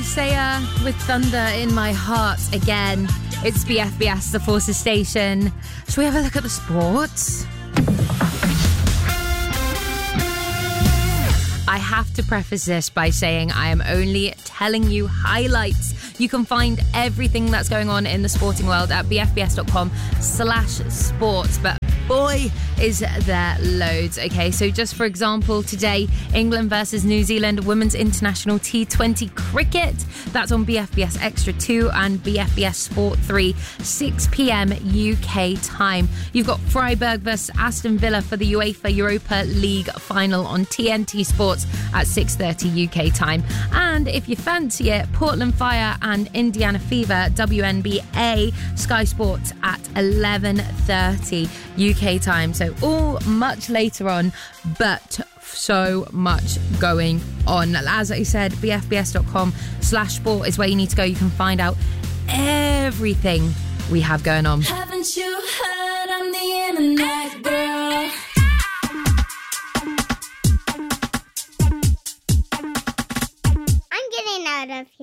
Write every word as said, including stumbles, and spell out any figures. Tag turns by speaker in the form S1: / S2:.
S1: Isaiah with Thunder in My Heart again. It's B F B S, the Forces Station. Shall we have a look at the sports? I have to preface this by saying I am only telling you highlights. You can find everything that's going on in the sporting world at bfbs.com slash sports. But boy, is there loads. Okay, so just for example, today, England versus New Zealand Women's International T twenty Cricket. That's on B F B S Extra two and B F B S Sport three, six p.m. U K time. You've got Freiburg versus Aston Villa for the UEFA Europa League final on T N T Sports at six thirty U K time. And if you fancy it, Portland Fire and Indiana Fever W N B A Sky Sports at eleven thirty U K time. So all much later on, but so much going on. As I said, bfbs.com slash sport is where you need to go. You can find out everything we have going on.
S2: Haven't you heard on the internet, girl?
S3: I'm getting out of here.